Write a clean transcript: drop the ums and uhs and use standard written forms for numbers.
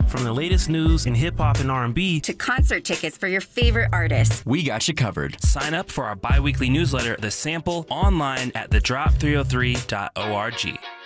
From the latest news in hip-hop and R&B to concert tickets for your favorite artists. We got you covered. Sign up for our bi-weekly newsletter, The Sample, online at thedrop303.org.